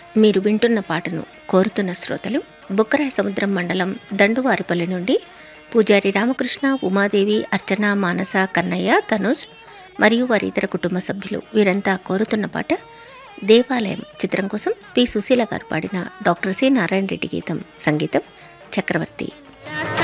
మీరు వింటున్న పాటను కోరుతున్న శ్రోతలు బుక్కరాయ సముద్రం మండలం దండువారిపల్లి నుండి పూజారి రామకృష్ణ, ఉమాదేవి, అర్చన, మానస, కన్నయ్య, తనుజ్ మరియు వారి ఇతర కుటుంబ సభ్యులు. వీరంతా కోరుతున్న పాట దేవాలయం చిత్రం కోసం పి. సుశీల గారు పాడిన డాక్టర్ సి. నారాయణ రెడ్డి గీతం, సంగీతం చక్రవర్తి.